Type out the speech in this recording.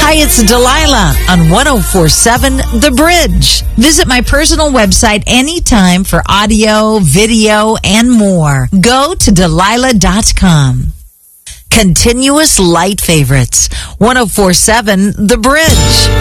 Hi, it's Delilah on 104.7 The Bridge. Visit my personal website anytime for audio, video, and more. Go to Delilah.com. Continuous light favorites. 104.7 The Bridge.